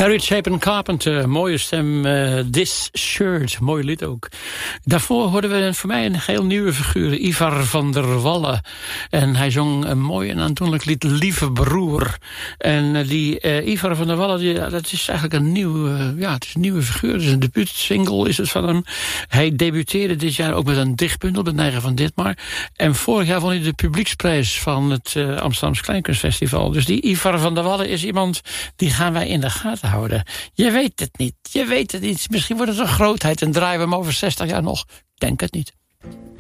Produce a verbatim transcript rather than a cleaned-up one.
Barry Chapin Carpenter, mooie stem, uh, This Shirt, mooi lied ook. Daarvoor hoorden we voor mij een heel nieuwe figuur, Ivar van der Wallen. En hij zong een mooi en aandoenlijk lied, Lieve Broer. En uh, die uh, Ivar van der Wallen, die, uh, dat is eigenlijk een nieuw, uh, ja, het is een nieuwe figuur. Het is een debuutsingle is het van hem. Hij debuteerde dit jaar ook met een dichtbundel, De Neiger van Ditmar. En vorig jaar won hij de publieksprijs van het uh, Amsterdamse Kleinkunstfestival. Dus die Ivar van der Wallen is iemand, die gaan wij in de gaten houden. Je weet het niet, je weet het niet. Misschien wordt het een grootheid en draaien we hem over zestig jaar nog. Denk het niet.